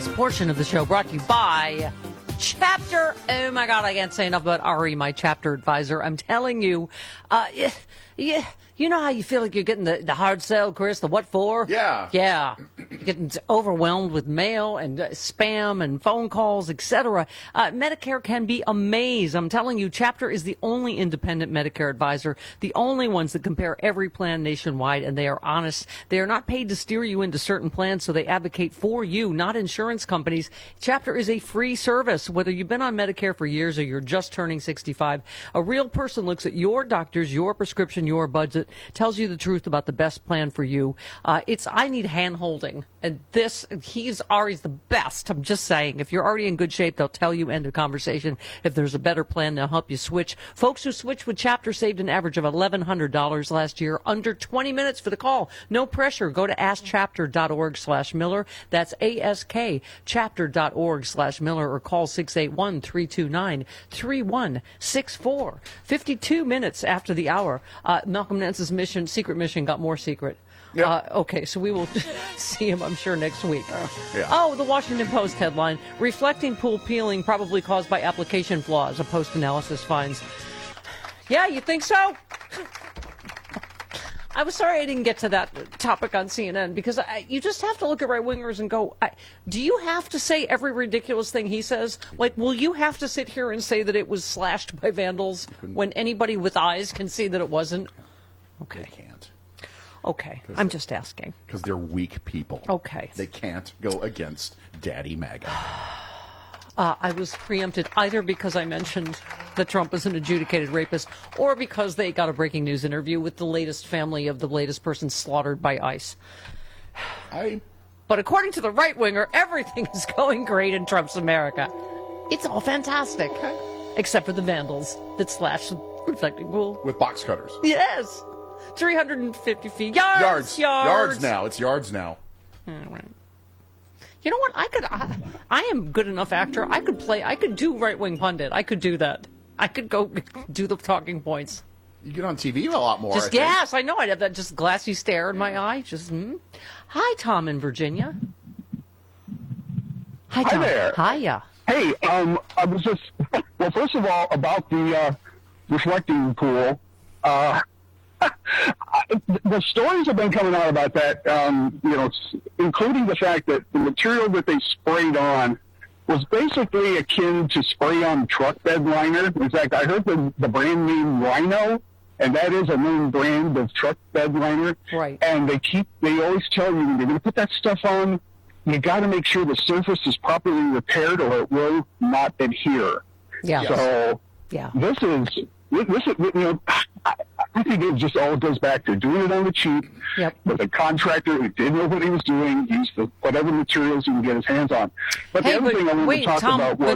This portion of the show brought to you by Chapter. Oh my God, I can't say enough about Ari, my chapter advisor. I'm telling you, you know how you feel like you're getting the hard sell, Chris? The what for? Yeah. Yeah. You're getting overwhelmed with mail and spam and phone calls, etc. Medicare can be a maze. I'm telling you, Chapter is the only independent Medicare advisor, the only ones that compare every plan nationwide, and they are honest. They are not paid to steer you into certain plans, so they advocate for you, not insurance companies. Chapter is a free service. Whether you've been on Medicare for years or you're just turning 65, a real person looks at your doctors, your prescription, your budget, tells you the truth about the best plan for you. I need hand-holding. And Ari's the best. I'm just saying. If you're already in good shape, they'll tell you, end of conversation. If there's a better plan, they'll help you switch. Folks who switched with Chapter saved an average of $1,100 last year, under 20 minutes for the call. No pressure. Go to askchapter.org/Miller. That's askchapter.org/Miller, or call 681-329-3164. 52 minutes after the hour. Malcolm Nance's secret mission got more secret. Yep. Okay, so we will see him, I'm sure, next week. Yeah. Oh, the Washington Post headline, reflecting pool peeling probably caused by application flaws, a post-analysis finds. Yeah, you think so? I was sorry I didn't get to that topic on CNN, because you just have to look at right-wingers and go, do you have to say every ridiculous thing he says? Like, will you have to sit here and say that it was slashed by vandals when anybody with eyes can see that it wasn't? Okay. They can't. Okay, I'm just asking. Because they're weak people. Okay. They can't go against Daddy MAGA. I was preempted either because I mentioned that Trump is an adjudicated rapist, or because they got a breaking news interview with the latest family of the latest person slaughtered by ICE. But according to the right-winger, everything is going great in Trump's America. It's all fantastic. Okay. Except for the vandals that slashed the reflecting pool. With box cutters. Yes. 350 feet. Yards now. It's yards now. All right. You know what? I am a good enough actor. I could do right-wing pundit. I could do that. I could go do the talking points. You get on TV a lot more. Yes, I know. I'd have that just glassy stare in my eye. Hi, Tom in Virginia. Hi, Tom. Hi there. Hiya. Hey, I was just, well, first of all, about the reflecting pool. The stories have been coming out about that, including the fact that the material that they sprayed on was basically akin to spray on truck bed liner. In fact, I heard the brand name Rhino, and that is a known brand of truck bed liner. Right. And they always tell you, when you're going to put that stuff on, you got to make sure the surface is properly repaired or it will not adhere. Yeah. So yeah. This is, I think it just all goes back to doing it on the cheap. Yep. With a contractor who didn't know what he was doing, used whatever materials he can get his hands on. But the other thing I wanted to talk about was